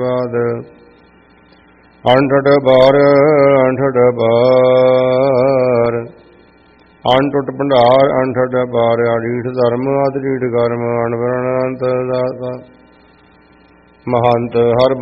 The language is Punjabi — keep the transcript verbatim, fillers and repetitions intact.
ਬਾਦ ਅੰਠੜ ਬਾਰ ਅੰਠੜ ਬਾਰ ਅਣਟੁੱਟ ਭੰਡਾਰ ਅੰਠੜ ਬਾਰ ਅੜੀਠ ਧਰਮ ਅਧਰੀਠ ਕਰਮ ਅਣਵਰਣ ਅੰਤ ਦਾਤਾ ਮਹੰਤ ਹਰ